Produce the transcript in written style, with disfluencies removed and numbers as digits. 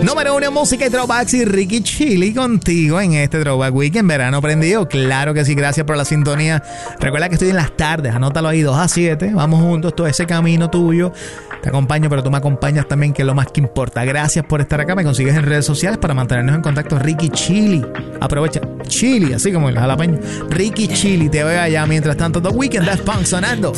Número 1 en música y throwbacks y Ricky Chili contigo en este Throwback Weekend. Verano prendido, claro que sí, gracias por la sintonía. Recuerda que estoy en las tardes, anótalo ahí, 2 a 7. Vamos juntos, todo ese camino tuyo. Te acompaño, pero tú me acompañas también, que es lo más que importa. Gracias por estar acá. Me consigues en redes sociales para mantenernos en contacto. Ricky Chili. Aprovecha. Chili, así como el jalapeño. Ricky Chili, te veo allá. Mientras tanto, The Weeknd, Daft Punk sonando.